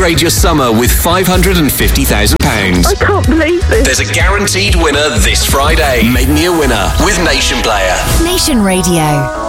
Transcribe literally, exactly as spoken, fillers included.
upgrade your summer with five hundred fifty thousand pounds. I can't believe this. There's a guaranteed winner this Friday. Make me a winner with Nation Player. Nation Radio.